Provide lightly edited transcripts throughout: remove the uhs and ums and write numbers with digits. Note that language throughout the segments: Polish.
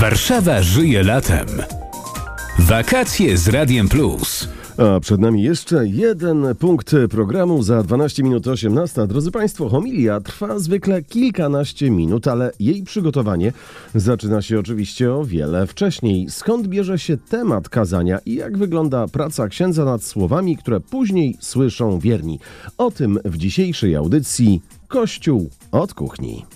Warszawa żyje latem. Wakacje z Radiem Plus. A przed nami jeszcze jeden punkt programu za 12 minut 18. Drodzy Państwo, homilia trwa zwykle kilkanaście minut, ale jej przygotowanie zaczyna się oczywiście o wiele wcześniej. Skąd bierze się temat kazania i jak wygląda praca księdza nad słowami, które później słyszą wierni? O tym w dzisiejszej audycji Kościół od kuchni.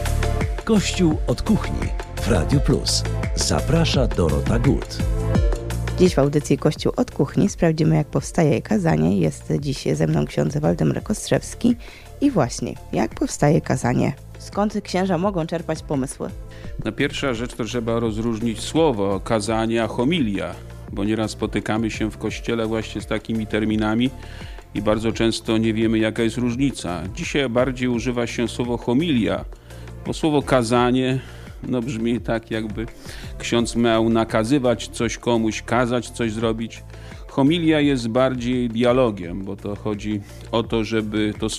Kościół od kuchni w Radiu Plus. Zaprasza Dorota Gut. Dziś w audycji Kościół od kuchni sprawdzimy, jak powstaje kazanie. Jest dziś ze mną ksiądz Waldemar Kostrzewski. I właśnie, jak powstaje kazanie? Skąd księża mogą czerpać pomysły? Pierwsza rzecz to trzeba rozróżnić słowo kazanie a homilia, bo nieraz spotykamy się w kościele właśnie z takimi terminami i bardzo często nie wiemy, jaka jest różnica. Dzisiaj bardziej używa się słowo homilia, bo słowo kazanie brzmi tak, jakby ksiądz miał nakazywać coś komuś, kazać coś zrobić. Homilia jest bardziej dialogiem, bo to chodzi o to, żeby to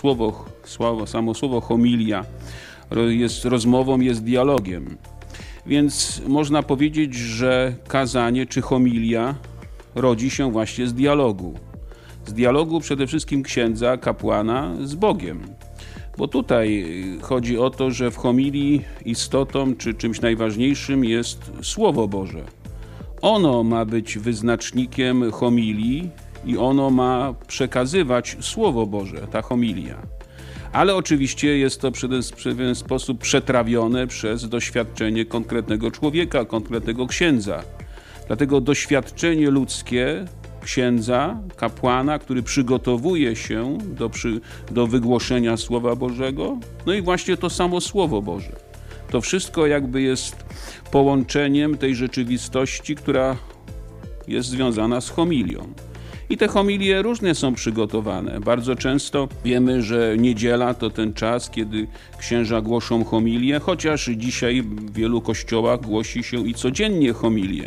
samo słowo homilia jest rozmową, jest dialogiem. Więc można powiedzieć, że kazanie czy homilia rodzi się właśnie z dialogu. Z dialogu przede wszystkim księdza, kapłana z Bogiem. Bo tutaj chodzi o to, że w homilii istotą czy czymś najważniejszym jest Słowo Boże. Ono ma być wyznacznikiem homilii i ono ma przekazywać Słowo Boże, ta homilia. Ale oczywiście jest to w pewien sposób przetrawione przez doświadczenie konkretnego człowieka, konkretnego księdza. Dlatego doświadczenie ludzkie księdza, kapłana, który przygotowuje się do wygłoszenia Słowa Bożego, no i właśnie to samo Słowo Boże. To wszystko jakby jest połączeniem tej rzeczywistości, która jest związana z homilią. I te homilie różnie są przygotowane. Bardzo często wiemy, że niedziela to ten czas, kiedy księża głoszą homilię, chociaż dzisiaj w wielu kościołach głosi się i codziennie homilię,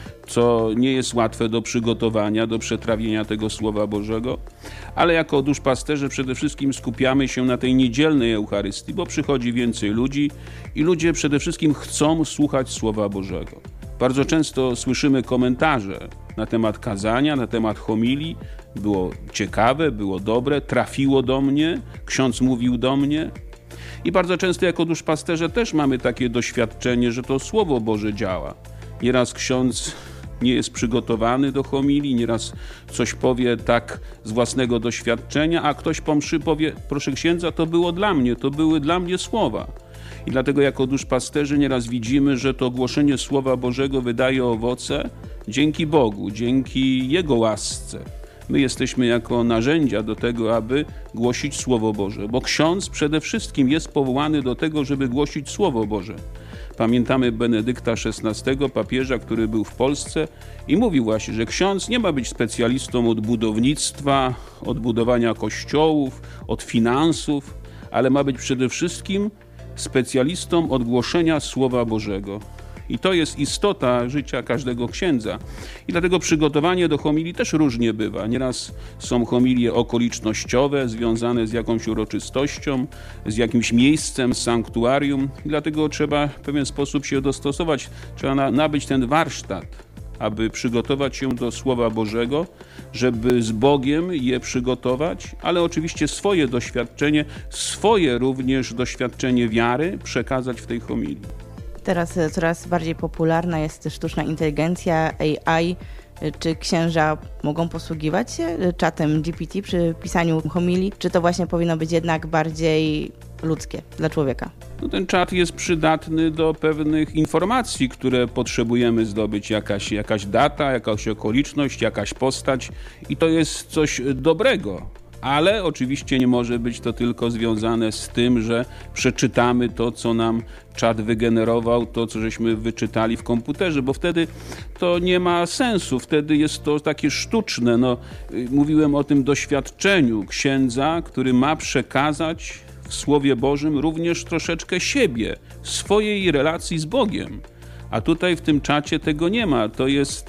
co nie jest łatwe do przygotowania, do przetrawienia tego Słowa Bożego, ale jako duszpasterze przede wszystkim skupiamy się na tej niedzielnej Eucharystii, bo przychodzi więcej ludzi i ludzie przede wszystkim chcą słuchać Słowa Bożego. Bardzo często słyszymy komentarze na temat kazania, na temat homilii. Było ciekawe, było dobre, trafiło do mnie, ksiądz mówił do mnie. I bardzo często jako duszpasterze też mamy takie doświadczenie, że to Słowo Boże działa. Nieraz ksiądz nie jest przygotowany do homilii, nieraz coś powie tak z własnego doświadczenia, a ktoś po mszy powie: proszę księdza, to było dla mnie, to były dla mnie słowa. I dlatego jako duszpasterzy nieraz widzimy, że to głoszenie Słowa Bożego wydaje owoce dzięki Bogu, dzięki Jego łasce. My jesteśmy jako narzędzia do tego, aby głosić Słowo Boże, bo ksiądz przede wszystkim jest powołany do tego, żeby głosić Słowo Boże. Pamiętamy Benedykta XVI, papieża, który był w Polsce i mówił właśnie, że ksiądz nie ma być specjalistą od budownictwa, od budowania kościołów, od finansów, ale ma być przede wszystkim specjalistą od głoszenia Słowa Bożego. I to jest istota życia każdego księdza. I dlatego przygotowanie do homilii też różnie bywa. Nieraz są homilie okolicznościowe, związane z jakąś uroczystością, z jakimś miejscem, z sanktuarium. I dlatego trzeba w pewien sposób się dostosować. Trzeba nabyć ten warsztat, aby przygotować się do Słowa Bożego, żeby z Bogiem je przygotować, ale oczywiście swoje doświadczenie, swoje również doświadczenie wiary przekazać w tej homilii. Teraz coraz bardziej popularna jest sztuczna inteligencja, AI. Czy księża mogą posługiwać się czatem GPT przy pisaniu homilii? Czy to właśnie powinno być jednak bardziej ludzkie dla człowieka? Ten czat jest przydatny do pewnych informacji, które potrzebujemy zdobyć. Jakaś data, jakaś okoliczność, jakaś postać i to jest coś dobrego. Ale oczywiście nie może być to tylko związane z tym, że przeczytamy to, co nam czat wygenerował, to, co żeśmy wyczytali w komputerze, bo wtedy to nie ma sensu, wtedy jest to takie sztuczne. Mówiłem o tym doświadczeniu księdza, który ma przekazać w Słowie Bożym również troszeczkę siebie, swojej relacji z Bogiem. A tutaj w tym czacie tego nie ma. To jest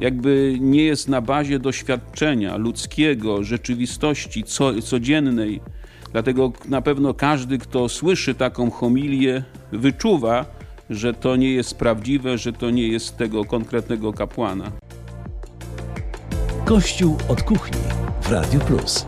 nie jest na bazie doświadczenia ludzkiego, rzeczywistości codziennej. Dlatego na pewno każdy, kto słyszy taką homilię, wyczuwa że to nie jest prawdziwe, że to nie jest tego konkretnego kapłana. Kościół od kuchni w Radiu Plus.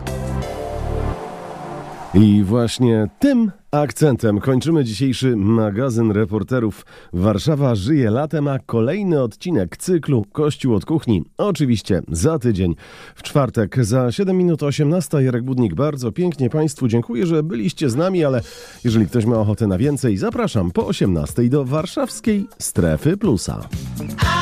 I właśnie tym akcentem kończymy dzisiejszy magazyn reporterów Warszawa żyje latem, a kolejny odcinek cyklu Kościół od kuchni oczywiście za tydzień w czwartek za 7 minut 18. Jarek Budnik, bardzo pięknie Państwu dziękuję, że byliście z nami, ale jeżeli ktoś ma ochotę na więcej, zapraszam po 18 do warszawskiej Strefy Plusa.